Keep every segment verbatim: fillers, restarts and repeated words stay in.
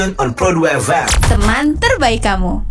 on Pro dua F M. Teman terbaik kamu.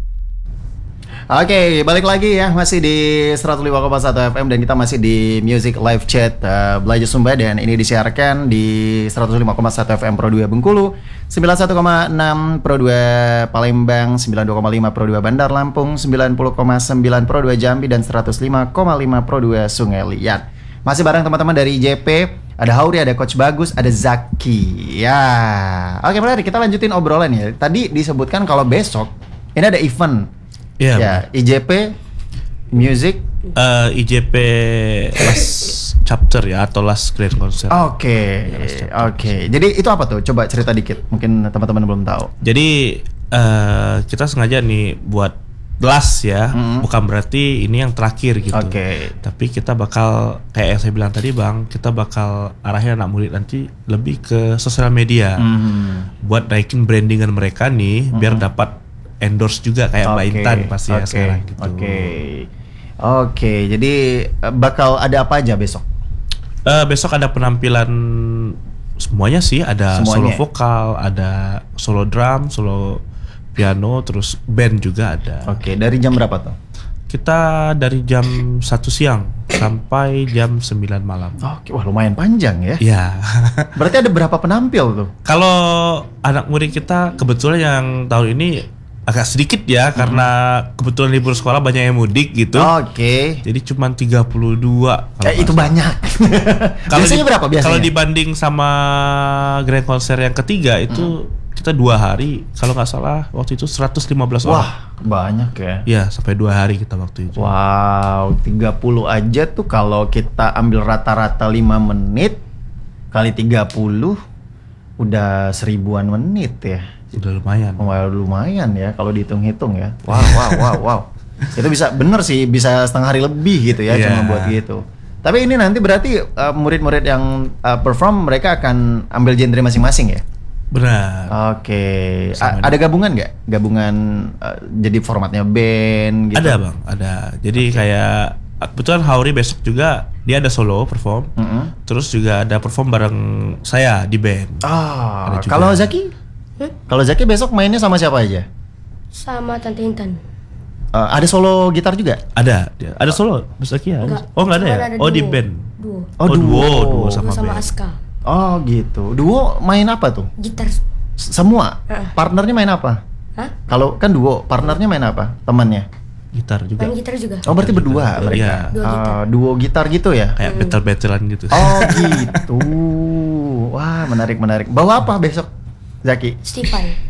Oke, balik lagi ya, masih di seratus lima koma satu F M dan kita masih di Music Live Chat uh, Belajar Sumba, dan ini disiarkan di seratus lima koma satu F M Pro dua Bengkulu, sembilan puluh satu koma enam Pro dua Palembang, sembilan puluh dua koma lima Pro dua Bandar Lampung, sembilan puluh koma sembilan Pro dua Jambi, dan seratus lima koma lima Pro dua Sungai Liat. Masih bareng teman-teman dari I J P, ada Hauri, ada Coach Bagus, ada Zaki. Ya, oke, menarik, kita lanjutin obrolan ya. Tadi disebutkan kalau besok ini ada event. Iya, Ya, I J P Music uh, I J P last chapter ya, atau last grand concert. Oke, oke. Jadi itu apa tuh? Coba cerita dikit. Mungkin teman-teman belum tahu. Jadi uh, kita sengaja nih buat last ya, Mm-hmm. bukan berarti ini yang terakhir gitu. Oke. Tapi kita bakal kayak yang saya bilang tadi Bang, kita bakal arahin anak murid nanti lebih ke sosial media, Mhm. buat naikin brandingan mereka nih, biar dapat endorse juga kayak Mbak Oke, Intan pasti ya oke, sekarang gitu. Oke. Oke, jadi eh, bakal ada apa aja besok? Eh, besok ada penampilan semuanya sih, ada Semuanya. solo vokal, ada solo drum, solo piano, terus band juga ada. Oke, dari jam berapa tuh? Kita dari jam satu siang sampai jam sembilan malam. Oke, wah lumayan panjang ya. Ya. Berarti ada berapa penampil tuh? Kalau anak murid kita kebetulan yang tahun ini agak sedikit ya, karena kebetulan libur sekolah banyak yang mudik gitu. Oke. Jadi cuma tiga puluh dua kalau Eh, itu nggak salah. banyak. Kalau biasanya di- berapa biasanya? Kalau dibanding sama grand konser yang ketiga itu kita dua hari, kalau nggak salah waktu itu seratus lima belas orang. Wah, banyak ya. Ya, sampai dua hari kita waktu itu. Wow, tiga puluh aja tuh kalau kita ambil rata-rata lima menit kali tiga puluh udah seribuan menit ya. Udah lumayan. Wah, lumayan ya kalau dihitung-hitung ya. Wow, wow, wow, wow. Itu bisa bener sih, bisa setengah hari lebih gitu ya, Iya. cuma buat gitu. Tapi ini nanti berarti uh, murid-murid yang uh, perform mereka akan ambil genre masing-masing ya? Benar. Oke. Sama A- ada gabungan nggak? Gabungan uh, jadi formatnya band gitu? Ada Bang, ada. Jadi kayak kebetulan Hauri besok juga dia ada solo perform. Mm-mm. Terus juga ada perform bareng saya di band. Ah, Ada juga. kalau Zaki? Hmm? Kalau Zaki besok mainnya sama siapa aja? Sama Tante Intan. Uh, ada solo gitar juga? Ada, dia. Ada solo besok ya? Enggak. Oh, enggak ada ya? Cuman ada Oh, di duo. band. Duo. Oh, duo. duo, duo Sama, sama, sama band. Aska. Oh gitu. Duo main apa tuh? Gitar. S- Semua? Heeh. Partnernya main apa? Hah? Kalau kan duo, partnernya main apa? Temannya? Gitar juga. Main gitar juga. Oh berarti berdua Iya. mereka? Duo gitar. Ah, duo gitar gitu ya? Kayak battle-battlean gitu. Oh gitu. Wah menarik menarik. Bawa apa besok Zaki? Stefan.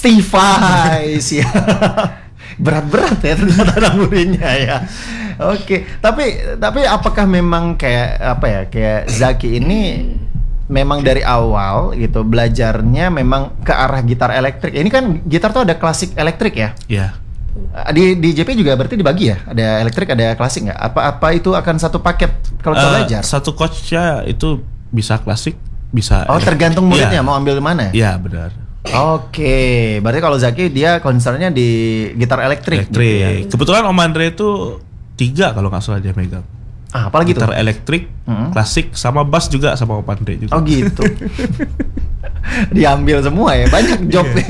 Stevie ya. Berat-berat ya ternyata anak muridnya ya. Oke, tapi tapi apakah memang kayak apa ya, kayak Zaki ini memang dari awal gitu belajarnya memang ke arah gitar elektrik. Ini kan gitar tuh ada klasik elektrik ya. Iya. Di di J P juga berarti dibagi ya? Ada elektrik, ada klasik nggak? Apa apa itu akan satu paket kalau kita Eh, belajar? Satu coachnya itu bisa klasik, bisa. Oh, tergantung muridnya Iya. mau ambil mana? Iya, benar. Oke, berarti kalau Zaki dia concernnya di gitar elektrik. Elektrik. gitu ya. Kebetulan Om Andre itu tiga kalau nggak salah dia megang. Ah, apalagi tuh? Gitar elektrik, Hmm. klasik, sama bass juga sama Om Andre juga. Oh gitu. Diambil semua ya, banyak jobnya.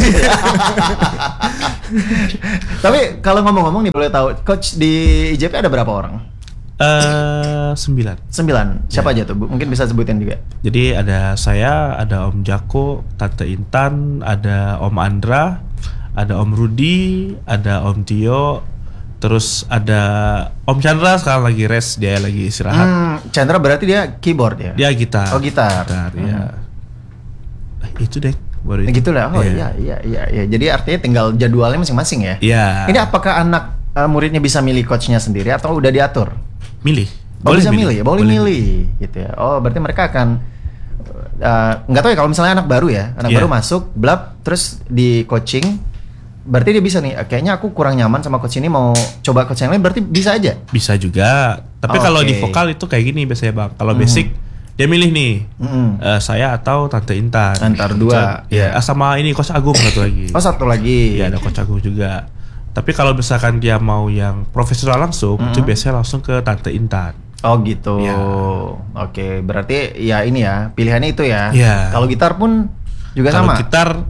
Tapi kalau ngomong-ngomong nih boleh tahu, coach di I J P ada berapa orang? Eh, sembilan. Sembilan. Siapa Ya. aja tuh? Bu? Mungkin bisa sebutin juga. Jadi ada saya, ada Om Jako, Tante Intan, ada Om Andra, ada Om Rudi, ada Om Tio, terus ada Om Chandra sekarang lagi rest, dia lagi istirahat. Hmm, Chandra berarti dia keyboard ya? Dia gitar. Oh, gitar. Gitar, Hmm. ya. Eh, itu deh. Baru Ya itu. gitu lah. Oh Iya. iya iya iya iya. Jadi artinya tinggal jadwalnya masing-masing ya. Iya. Ini apakah anak uh, muridnya bisa milih coachnya sendiri atau udah diatur? Milih. Oh, bisa milih, ya? Boleh, milih gitu ya. Oh, berarti mereka akan uh, nggak tahu ya kalau misalnya anak baru ya, anak Iya. baru masuk, blab, terus di coaching, berarti dia bisa nih. Kayaknya aku kurang nyaman sama coach ini, mau coba coach yang lain, berarti bisa aja. Bisa juga. Tapi Oh, kalau oke. di vokal itu kayak gini biasanya Bang. Kalau Mhm. basic dia milih nih. Mm-mm. eh, saya atau Tante Intan. Antar dua, Ya, iya. sama ini Coach Agung satu lagi. Oh, satu lagi. Iya, ada Coach Agung juga. Tapi kalau misalkan dia mau yang profesional langsung, Mhm. itu biasanya langsung ke Tante Intan. Oh gitu. Iya. Oke, berarti ya ini ya pilihannya itu ya. Iya. Kalau gitar pun juga Kalau sama. gitar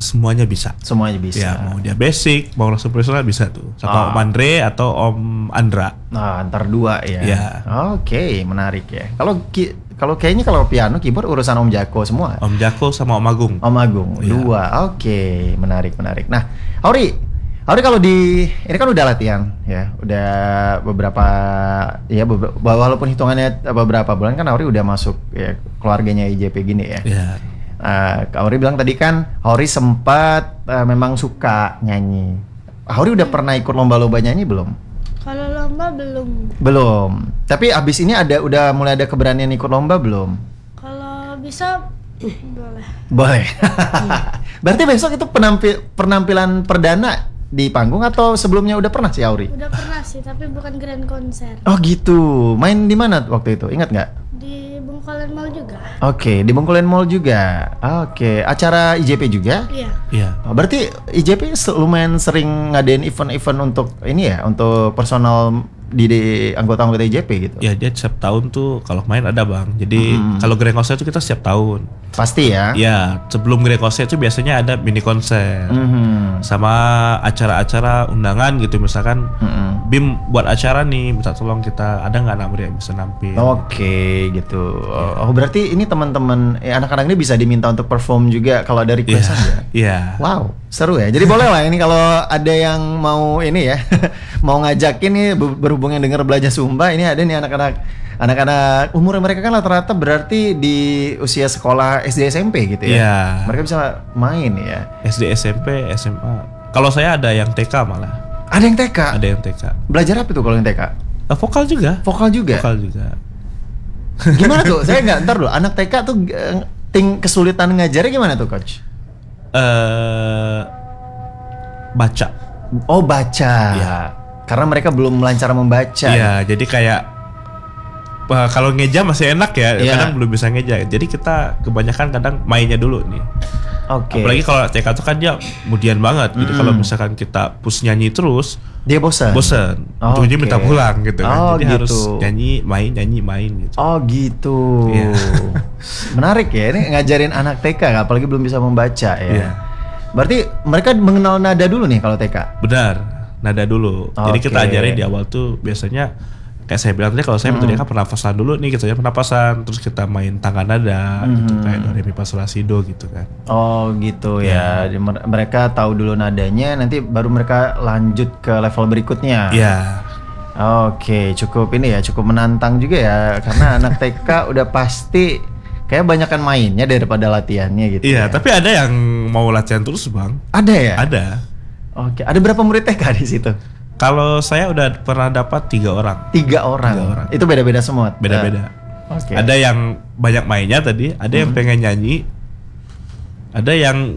semuanya bisa. Semuanya bisa. Ya, mau dia basic, mau langsung profesional bisa tuh. Ah. Sama Om Andre atau Om Andra. Nah, antar dua ya. Ya. Oke, menarik ya. Kalau ki- kalau kayaknya kalau piano keyboard urusan Om Jako semua. Om Jako sama Om Agung. Om Agung, Iya. dua. Oke, menarik, menarik. Nah, Auri, Auri kalau di ini kan udah latihan ya, udah beberapa ya beberapa, walaupun hitungannya beberapa bulan kan Auri udah masuk ya keluarganya I J P gini ya. Ya. Uh, Kak Auri bilang tadi kan Auri sempat uh, memang suka nyanyi. Auri udah pernah ikut lomba-lomba nyanyi belum? Kalau lomba belum. Belum. Tapi abis ini ada udah mulai ada keberanian ikut lomba belum? Kalau bisa boleh. Boleh. Berarti besok itu penampil penampilan perdana di panggung atau sebelumnya udah pernah sih Auri? Udah pernah sih, tapi bukan grand konser. Oh gitu. Main di mana waktu itu? Ingat nggak? Di Bengkolen Mall juga. Oke, di Bengkolen Mall juga. Oke, acara I J P juga? Iya. Iya. Oh, berarti I J P se- lumayan sering ngadain event-event untuk ini ya, untuk personal di, di anggota-anggota I J P gitu. Ya dia setiap tahun tuh kalau main ada bang. Jadi Hmm. kalau grand konser itu kita setiap tahun. Pasti ya. Ya sebelum grand konser itu biasanya ada mini konser. Mhm. Sama acara-acara undangan gitu misalkan Mhm. Bim buat acara nih minta tolong kita ada nggak anak muda yang bisa nampil. Oke, gitu. Oh, berarti ini teman-teman eh, anak-anak ini bisa diminta untuk perform juga kalau ada Iya. requestan ya. Iya. Wow, seru ya. Jadi boleh lah ini kalau ada yang mau ini ya, mau ngajakin nih ber- berhubung yang dengar belajar Sumba, ini ada nih anak-anak anak-anak umur mereka kan rata-rata berarti di usia sekolah S D S M P gitu ya. Iya. Mereka bisa main ya. S D S M P S M A. Kalau saya ada yang T K malah. Ada yang T K. Ada yang T K. Belajar apa tuh kalau yang T K? Eh, vokal juga. Vokal juga. Vokal juga. Gimana tuh? Saya nggak ntar dulu. Anak T K tuh eh, ting kesulitan ngajarnya gimana tuh, coach? Eh baca. Oh, baca. Iya. Karena mereka belum lancar membaca. Iya, jadi kayak eh, kalau ngeja masih enak ya, Iya. kadang belum bisa ngeja. Jadi kita kebanyakan kadang mainnya dulu nih. Oke. Apalagi kalau T K itu kan dia kemudian banget. Jadi Mm. kalau misalkan kita push nyanyi terus, Dia bosan. bosen. Oh, Ujung-ujungnya oke. minta pulang gitu kan. Oh, Jadi harus gitu. nyanyi, main, nyanyi, main gitu. Oh gitu. Iya. Menarik ya, ini ngajarin anak T K apalagi belum bisa membaca ya. Iya. Berarti mereka mengenal nada dulu nih kalau T K. Benar, nada dulu. Jadi Oke. kita ajarin di awal tuh biasanya kayak saya bilang tadi kalau saya metodenya kan pernapasan dulu nih, kita pernapasan, terus kita main tangga nada gitu Hmm. kayak do re mi fa sol la si do gitu kan. Oh gitu ya. Jadi mer- mereka tahu dulu nadanya, nanti baru mereka lanjut ke level berikutnya. Iya. Oke, cukup ini ya, cukup menantang juga ya karena anak T K udah pasti kayak banyakan mainnya daripada latihannya gitu. Iya, ya. tapi ada yang mau latihan terus, Bang. Ada ya? Ada. Oke, ada berapa murid T K di situ? Kalau saya udah pernah dapat tiga orang. Tiga orang. Tiga orang. Itu beda-beda semua. Beda-beda. Eh, Oke. Ada yang banyak mainnya tadi, ada yang pengen nyanyi, ada yang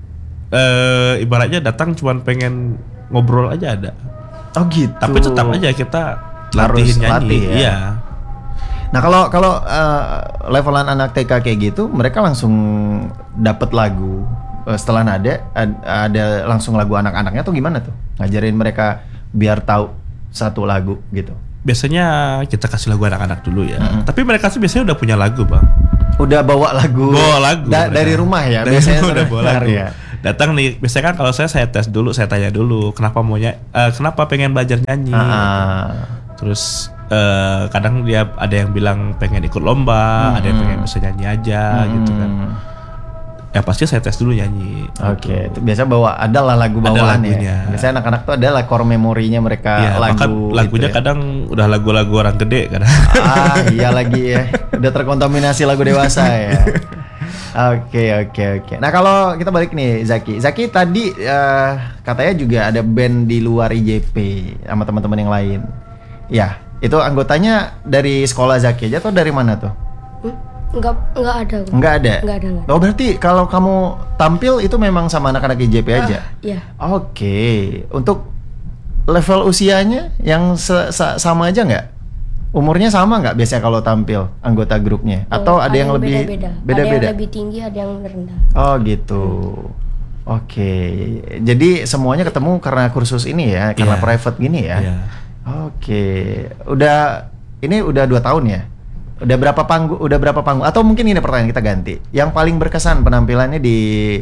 eh, ibaratnya datang cuman pengen ngobrol aja ada. Oh gitu. Tapi tetap aja kita Harus latihin nyanyi. latih ya? Iya. Nah kalau kalau eh, levelan anak T K kayak gitu, mereka langsung dapat lagu eh, setelah nada ad- ada langsung lagu anak-anaknya tuh gimana tuh? Ngajarin mereka biar tahu satu lagu gitu. Biasanya kita kasih lagu anak-anak dulu ya. Tapi mereka sih biasanya udah punya lagu, Bang. Udah bawa lagu. Bawa lagu. Da- mereka. dari rumah ya. Dari biasanya rumah udah bawa benar lagu. ya. Datang nih, biasanya kan kalau saya saya tes dulu, saya tanya dulu kenapa maunya eh, kenapa pengen belajar nyanyi. Ah. Terus eh, kadang dia ada yang bilang pengen ikut lomba, ada yang pengen bisa nyanyi aja gitu kan. Hmm. Ya pasti saya tes dulu nyanyi. Oke, itu gitu. biasa bawa ada lah lagu Ada bawaan lagunya. ya. Biasanya anak-anak tuh ada lah core memorinya mereka Iya, lagu. bahkan lagunya gitu ya. kadang udah lagu-lagu orang gede kadang. Ah, iya lagi ya. Udah terkontaminasi lagu dewasa ya. Oke, oke, oke. Nah, kalau kita balik nih Zaki. Zaki tadi eh, katanya juga ada band di luar I J P sama teman-teman yang lain. Ya, itu anggotanya dari sekolah Zaki aja atau dari mana tuh? Hmm? Enggak enggak ada. Bang. Enggak ada. Enggak ada, enggak ada. Oh, berarti kalau kamu tampil itu memang sama anak-anak I J P aja. Ah, iya. Oke. Untuk level usianya yang se- sa- sama aja nggak? Umurnya sama nggak biasanya kalau tampil anggota grupnya? Atau Oh, ada, yang lebih beda-beda. Ada beda-beda? yang lebih tinggi, ada yang rendah. Oh gitu. Oke. Jadi semuanya ketemu karena kursus ini ya, karena Iya. private gini ya. Iya. Oke. Udah ini udah dua tahun ya? Udah berapa panggung? Udah berapa panggung? Atau mungkin ini pertanyaan kita ganti. Yang paling berkesan penampilannya di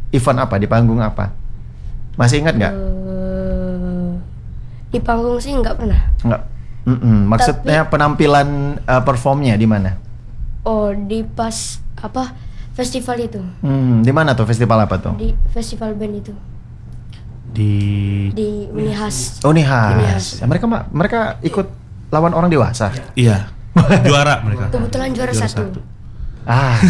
event apa, di panggung apa? Masih ingat nggak? Eh, di panggung sih nggak pernah. Nggak. Mm-mm. Maksudnya penampilan uh, performnya di mana? Oh, di pas apa festival itu? Hmm, di mana tuh, festival apa tuh? Di festival band itu. Di Di Unihas. Unihas. Unihas. Ya, mereka ma- mereka ikut lawan orang dewasa. iya juara mereka. Kebetulan juara, satu. Ah.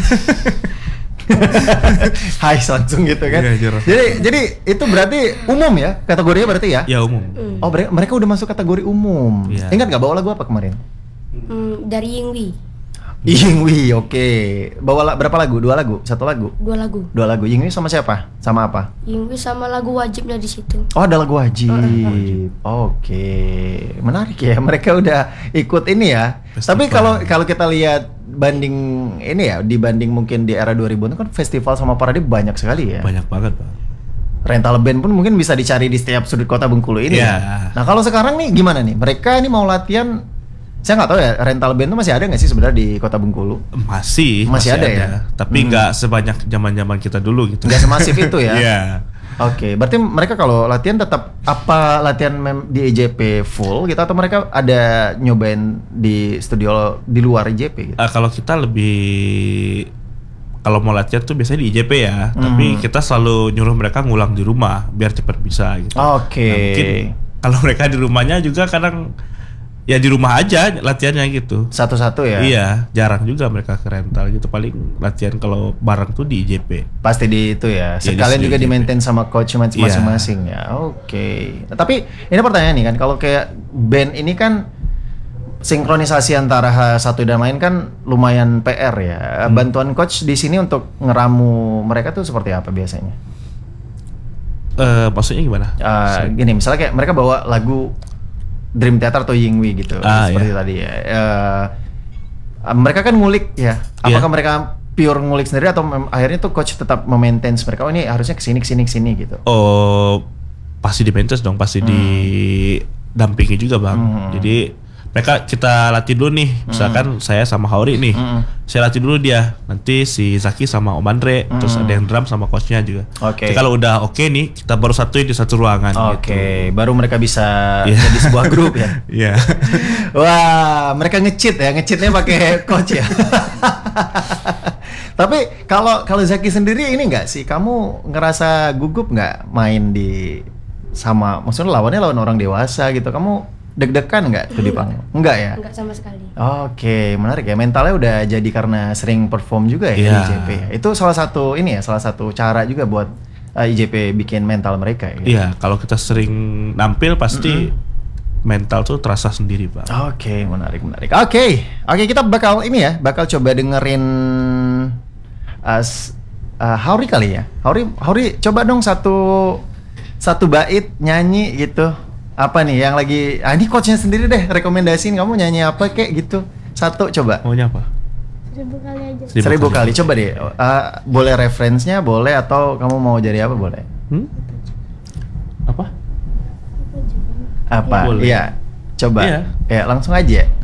Hai langsung gitu kan. Iya, juara. Jadi jadi itu berarti umum ya, kategorinya berarti ya? Ya umum. Hmm. Oh, bre- mereka udah masuk kategori umum. Iya. Ingat nggak bawa lagu apa kemarin? Hmm, dari Yingwi. Yingwi, oke. Bawa la- berapa lagu? Dua lagu? Satu lagu? Dua lagu. Dua lagu. Yingwi sama siapa? Sama apa? Yingwi sama lagu wajibnya di situ. Oh, ada lagu wajib. Oke. Menarik ya. Mereka udah ikut ini ya. Festival. Tapi kalau kalau kita lihat banding ini ya, dibanding mungkin di era dua ribuan kan festival sama parade banyak sekali ya. Banyak banget Pak. Rental band pun mungkin bisa dicari di setiap sudut kota Bengkulu ini. Iya. Ya. Nah, kalau sekarang nih gimana nih? Mereka ini mau latihan, saya nggak tahu ya, rental band tuh masih ada nggak sih sebenarnya di kota Bengkulu? Masih, Masih ada ya? Tapi Hmm. nggak sebanyak zaman-zaman kita dulu gitu. Nggak semasif itu ya? Iya. Oke, berarti mereka kalau latihan tetap apa latihan mem- di I J P full gitu atau mereka ada nyobain di studio di luar I J P gitu? Ah, kalau kita lebih kalau mau latihan tuh biasanya di I J P ya, Hmm. tapi kita selalu nyuruh mereka ngulang di rumah biar cepat bisa gitu. Oke. Nah, mungkin kalau mereka di rumahnya juga kadang ya di rumah aja latihannya gitu. Satu-satu ya? Iya, jarang juga mereka ke rental gitu. Paling latihan kalau bareng tuh di I J P. Pasti di itu ya. Iya, Sekalian di juga I J P. di-maintain sama coach masing-masing ya. Oke. Nah, tapi ini pertanyaan nih kan, kalau kayak band ini kan sinkronisasi antara H satu dan lain kan lumayan P R ya. Hmm. Bantuan coach di sini untuk ngeramu mereka tuh seperti apa biasanya? Eh, maksudnya gimana? Uh, gini, misalnya kayak mereka bawa lagu Dream Theater atau Yingwi gitu, Ah, seperti iya. tadi ya. Uh, uh, mereka kan ngulik ya. Apakah Iya. mereka pure ngulik sendiri atau mem- akhirnya tuh coach tetap memaintain mereka? Oh, ini harusnya kesini kesini kesini gitu. Oh, pasti di maintenance dong, pasti didampingi juga bang. Hmm. Jadi mereka kita latih dulu nih, misalkan saya sama Hauri nih, Hmm. saya latih dulu dia, nanti si Zaki sama Om Andre, terus ada yang drum sama coachnya juga. Oke. Jadi kalau udah oke nih, kita baru satuin di satu ruangan. Oke, baru mereka bisa Iya. jadi sebuah grup ya. Gitu. Iya. Wah, mereka nge-cheat ya, nge-cheatnya pakai coach ya. Tapi kalau kalau Zaki sendiri ini nggak sih, kamu ngerasa gugup nggak main di sama, maksudnya lawannya lawan orang dewasa gitu, kamu deg-degan nggak tuh di panggung? Enggak ya? Enggak sama sekali. Oke, menarik ya, mentalnya udah jadi karena sering perform juga ya di Iya. I J P. Itu salah satu ini ya, salah satu cara juga buat uh, I J P bikin mental mereka ya. Iya, kalau kita sering nampil pasti mental tuh terasa sendiri bang. Oke, menarik, menarik. Oke, oke kita bakal ini ya, bakal coba dengerin uh, s- uh, Hauri kali ya. Hauri, Hauri coba dong satu satu bait nyanyi gitu. Apa nih yang lagi? Ah, ini coachnya sendiri deh rekomendasiin kamu nyanyi apa kayak gitu. Satu coba. Maunya apa? Seribu kali aja. Seribu kali. Coba deh. Uh, boleh referensinya, boleh atau kamu mau jadi apa boleh? Hmm? Apa? Apa? Boleh. Iya. Coba. Iya. Ya langsung aja.